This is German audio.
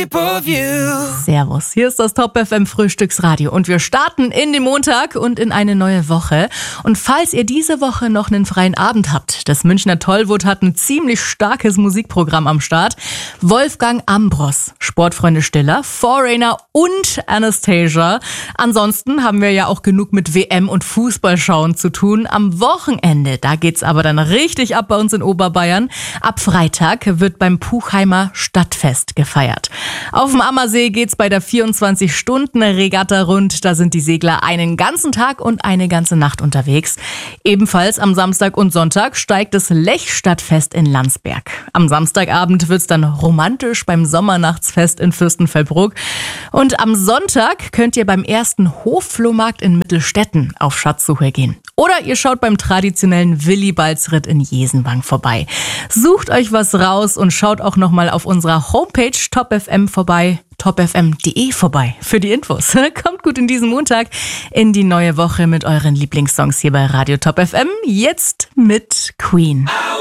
shape of you. Servus, hier ist das Top FM Frühstücksradio und wir starten in den Montag und in eine neue Woche. Und falls ihr diese Woche noch einen freien Abend habt, das Münchner Tollwood hat ein ziemlich starkes Musikprogramm am Start. Wolfgang Ambros, Sportfreunde Stiller, Foreigner und Anastasia. Ansonsten haben wir ja auch genug mit WM und Fußballschauen zu tun. Am Wochenende, da geht's aber dann richtig ab bei uns in Oberbayern. Ab Freitag wird beim Puchheimer Stadtfest gefeiert. Auf dem Ammersee geht's bei der 24-Stunden-Regatta rund. Da sind die Segler einen ganzen Tag und eine ganze Nacht unterwegs. Ebenfalls am Samstag und Sonntag steigt das Lechstadtfest in Landsberg. Am Samstagabend wird's dann romantisch beim Sommernachtsfest in Fürstenfeldbruck. Und am Sonntag könnt ihr beim ersten Hofflohmarkt in Mittelstetten auf Schatzsuche gehen. Oder ihr schaut beim traditionellen Willibaldsritt in Jesenwang vorbei. Sucht euch was raus und schaut auch nochmal auf unserer Homepage TopFM vorbei, topfm.de vorbei für die Infos. Kommt gut in diesen Montag in die neue Woche mit euren Lieblingssongs hier bei Radio Top FM. Jetzt mit Queen.